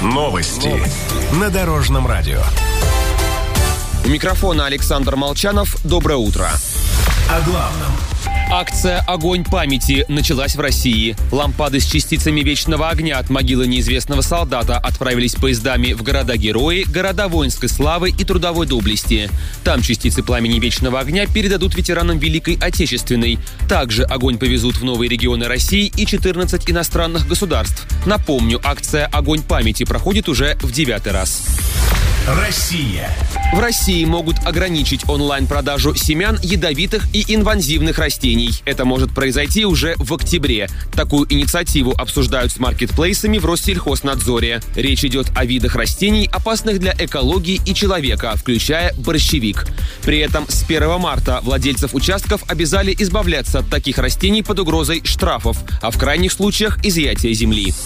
Новости на Дорожном радио. У микрофона Александр Молчанов. Доброе утро. О главном. Акция «Огонь памяти» началась в России. Лампады с частицами вечного огня от могилы неизвестного солдата отправились поездами в города-герои, города воинской славы и трудовой доблести. Там частицы пламени вечного огня передадут ветеранам Великой Отечественной. Также огонь повезут в новые регионы России и 14 иностранных государств. Напомню, акция «Огонь памяти» проходит уже в 9-й раз. Россия. В России могут ограничить онлайн-продажу семян ядовитых и инвазивных растений. Это может произойти уже в октябре. Такую инициативу обсуждают с маркетплейсами в Россельхознадзоре. Речь идет о видах растений, опасных для экологии и человека, включая борщевик. При этом с 1 марта владельцев участков обязали избавляться от таких растений под угрозой штрафов, а в крайних случаях изъятия земли.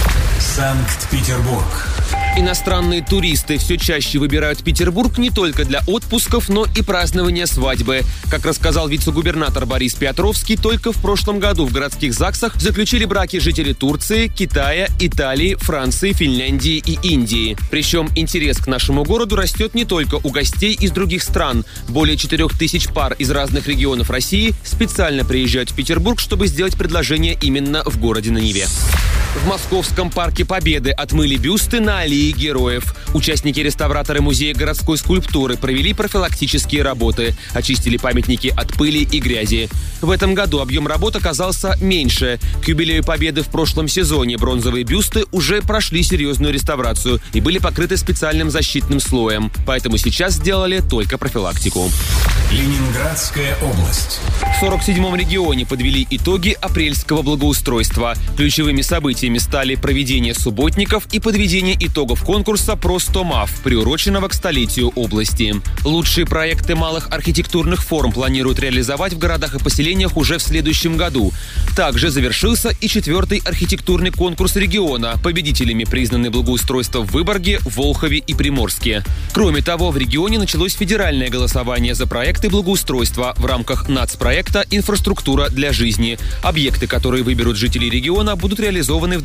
Санкт-Петербург. Иностранные туристы все чаще выбирают Петербург не только для отпусков, но и празднования свадьбы. Как рассказал вице-губернатор Борис Петровский, только в прошлом году в городских ЗАГСах заключили браки жители Турции, Китая, Италии, Франции, Финляндии и Индии. Причем интерес к нашему городу растет не только у гостей из других стран. Более 4000 пар из разных регионов России специально приезжают в Петербург, чтобы сделать предложение именно в городе на Неве. В Московском парке Победы отмыли бюсты на аллее героев. Участники реставраторы музея городской скульптуры провели профилактические работы, очистили памятники от пыли и грязи. В этом году объем работ оказался меньше. К юбилею Победы в прошлом сезоне бронзовые бюсты уже прошли серьезную реставрацию и были покрыты специальным защитным слоем. Поэтому сейчас сделали только профилактику. Ленинградская область. В 47-м регионе подвели итоги апрельского благоустройства. Ключевыми событиями стали проведение субботников и подведение итогов конкурса «Простомав», приуроченного к столетию области. Лучшие проекты малых архитектурных форм планируют реализовать в городах и поселениях уже в следующем году. Также завершился и 4-й архитектурный конкурс региона. Победителями признаны благоустройство в Выборге, Волхове и Приморске. Кроме того, в регионе началось федеральное голосование за проекты благоустройства в рамках нацпроекта «Инфраструктура для жизни». Объекты, которые выберут жители региона, будут реализованы в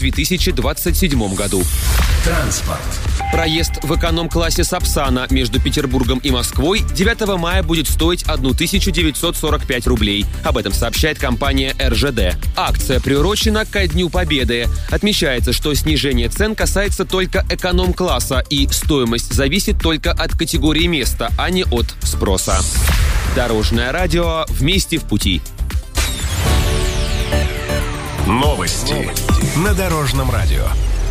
2027 году. Транспорт. Проезд в эконом-классе Сапсана между Петербургом и Москвой 9 мая будет стоить 1945 рублей. Об этом сообщает компания РЖД. Акция приурочена ко Дню Победы. Отмечается, что снижение цен касается только эконом-класса, и стоимость зависит только от категории места, а не от спроса. Дорожное радио. Вместе в пути. Новости на Дорожном радио.